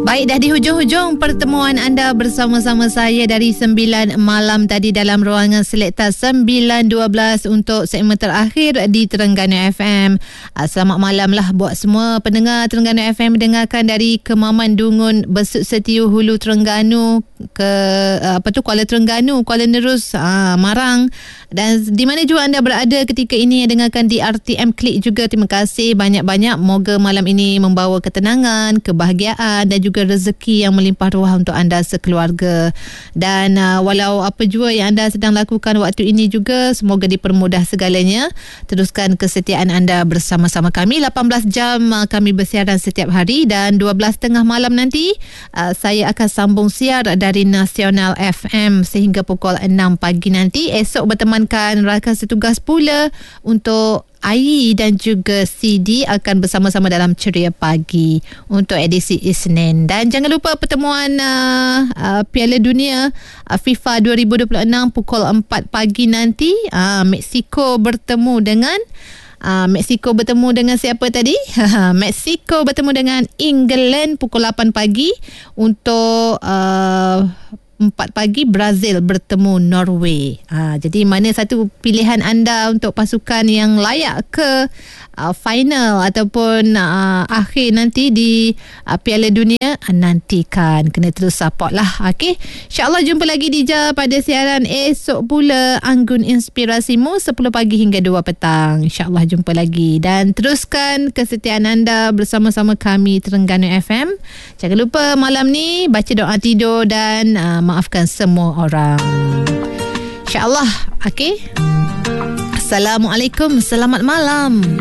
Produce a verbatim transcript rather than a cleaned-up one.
Baik, dah di hujung-hujung pertemuan anda bersama-sama saya dari sembilan malam tadi dalam ruangan Selekta sembilan dua belas untuk segmen terakhir di Terengganu F M. Selamat malam lah buat semua pendengar Terengganu F M, mendengarkan dari Kemaman Dungun, Besut Setiu, Hulu Terengganu, ke apa tu Kuala Terengganu, Kuala Nerus, aa, Marang, dan di mana juga anda berada ketika ini dengarkan di R T M Klik juga. Terima kasih banyak-banyak. Moga malam ini membawa ketenangan, kebahagiaan dan juga rezeki yang melimpah ruah untuk anda sekeluarga. Dan uh, walau apa jua yang anda sedang lakukan waktu ini juga, semoga dipermudah segalanya. Teruskan kesetiaan anda bersama-sama kami. lapan belas jam uh, kami bersiaran setiap hari, dan dua belas tiga puluh malam nanti uh, saya akan sambung siar dari Nasional F M sehingga pukul enam pagi nanti. Esok bertemankan rakan setugas pula untuk Ai dan juga C D akan bersama-sama dalam Ceria Pagi untuk edisi Isnin. Dan jangan lupa pertemuan uh, uh, Piala Dunia uh, FIFA dua ribu dua puluh enam pukul empat pagi nanti. uh, Mexico bertemu dengan Uh, Mexico bertemu dengan siapa tadi? Mexico bertemu dengan England pukul lapan pagi. Untuk uh, empat pagi Brazil bertemu Norway. Ha, jadi mana satu pilihan anda untuk pasukan yang layak ke uh, final ataupun uh, akhir nanti di uh, Piala Dunia? Nantikan, kena terus support lah. Okay, InsyaAllah jumpa lagi di Ija pada siaran esok pula, Anggun Inspirasimu sepuluh pagi hingga dua petang. InsyaAllah jumpa lagi, dan teruskan kesetiaan anda bersama-sama kami Terengganu F M. Jangan lupa malam ni baca doa tidur dan uh, maafkan semua orang, InsyaAllah. Okay, Assalamualaikum, selamat malam.